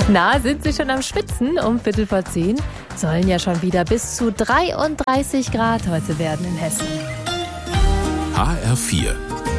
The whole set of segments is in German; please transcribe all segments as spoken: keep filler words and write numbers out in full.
Na, sind Sie schon am Schwitzen? Um Viertel vor zehn sollen ja schon wieder bis zu dreiunddreißig Grad heute werden in Hessen. H R vier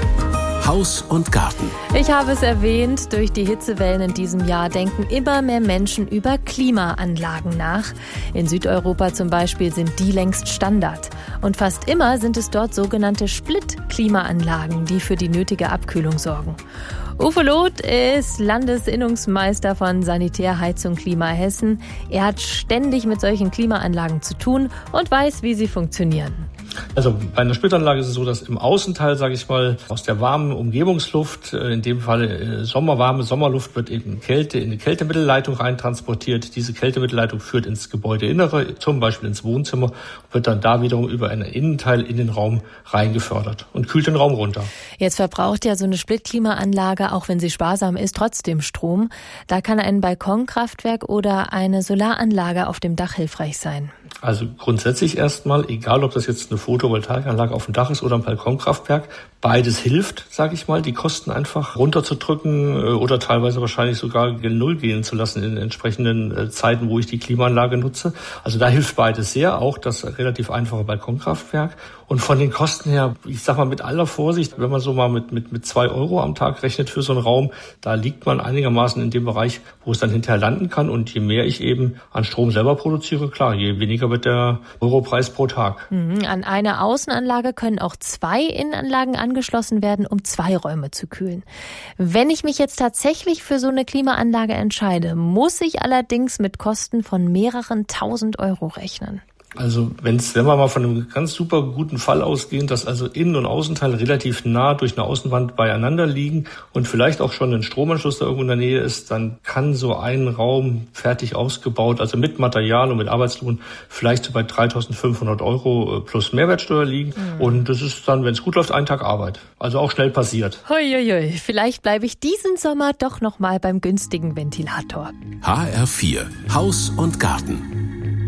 Haus und Garten. Ich habe es erwähnt, durch die Hitzewellen in diesem Jahr denken immer mehr Menschen über Klimaanlagen nach. In Südeuropa zum Beispiel sind die längst Standard. Und fast immer sind es dort sogenannte Split-Klimaanlagen, die für die nötige Abkühlung sorgen. Uwe Loth ist Landesinnungsmeister von Sanitär, Heizung, Klima Hessen. Er hat ständig mit solchen Klimaanlagen zu tun und weiß, wie sie funktionieren. Also bei einer Splitanlage ist es so, dass im Außenteil, sage ich mal, aus der warmen Umgebungsluft, in dem Fall sommerwarme Sommerluft, wird eben Kälte in die Kältemittelleitung reintransportiert. Diese Kältemittelleitung führt ins Gebäudeinnere, zum Beispiel ins Wohnzimmer, wird dann da wiederum über einen Innenteil in den Raum reingefördert und kühlt den Raum runter. Jetzt verbraucht ja so eine Splitklimaanlage, auch wenn sie sparsam ist, trotzdem Strom. Da kann ein Balkonkraftwerk oder eine Solaranlage auf dem Dach hilfreich sein. Also grundsätzlich erstmal, egal ob das jetzt eine Photovoltaikanlage auf dem Dach ist oder ein Balkonkraftwerk, beides hilft, sage ich mal, die Kosten einfach runterzudrücken oder teilweise wahrscheinlich sogar gen Null gehen zu lassen in entsprechenden Zeiten, wo ich die Klimaanlage nutze. Also da hilft beides sehr, auch das relativ einfache Balkonkraftwerk. Und von den Kosten her, ich sag mal mit aller Vorsicht, wenn man so mal mit mit mit zwei Euro am Tag rechnet für so einen Raum, da liegt man einigermaßen in dem Bereich, wo es dann hinterher landen kann. Und je mehr ich eben an Strom selber produziere, klar, je weniger wird der Europreis pro Tag. Mhm. An eine Außenanlage können auch zwei Innenanlagen angeschlossen werden, um zwei Räume zu kühlen. Wenn ich mich jetzt tatsächlich für so eine Klimaanlage entscheide, muss ich allerdings mit Kosten von mehreren tausend Euro rechnen. Also wenn's, wenn wir mal von einem ganz super guten Fall ausgehen, dass also Innen- und Außenteil relativ nah durch eine Außenwand beieinander liegen und vielleicht auch schon ein Stromanschluss da irgendwo in der Nähe ist, dann kann so ein Raum fertig ausgebaut, also mit Material und mit Arbeitslohn, vielleicht so bei dreitausendfünfhundert Euro plus Mehrwertsteuer liegen. Mhm. Und das ist dann, wenn es gut läuft, ein Tag Arbeit. Also auch schnell passiert. Huiuiui, vielleicht bleibe ich diesen Sommer doch noch mal beim günstigen Ventilator. H R vier Haus und Garten.